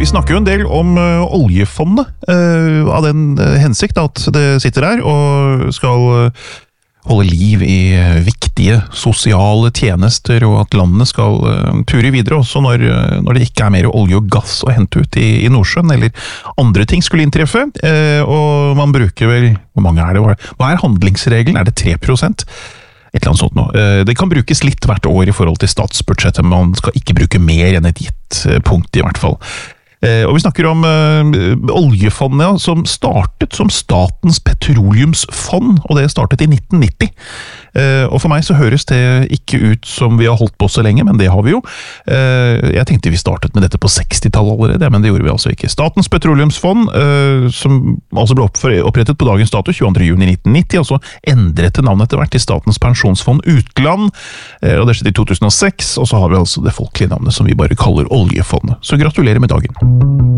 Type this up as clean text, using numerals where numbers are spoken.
Vi snakker jo en del om oljefondet, av den hensikt at det sitter der og skal holde liv i viktige sosiale tjenester, og at landene skal ture videre også når det ikke er mer olje og gass å hente ut i Nordsjøen, eller andre ting skulle inntreffe. Og man bruker vel, hvor mange er det? Hva er handlingsregelen? Er det 3%? Et eller annet sånt nå. Det kan brukes litt hvert år i forhold til statsbudsjettet, men man skal ikke bruke mer enn et gitt punkt i hvert fall. Og vi snakker om oljefondet, ja, som startet som Statens petroleumsfond, og det startet i 1990. Og for meg så høres det ikke ut som vi har holdt på så lenge, men det har vi jo. Jeg tenkte vi startet med dette på 60-tallet allerede, men det gjorde vi altså ikke. Statens petroleumsfond, som altså ble opprettet på dagens dato, 22. juni 1990, og så endret det navnet etter hvert til Statens pensjonsfond utland, og det skjedde i 2006, og så har vi altså det folkelige navnet som vi bare kaller oljefondet. Så gratulerer med dagen.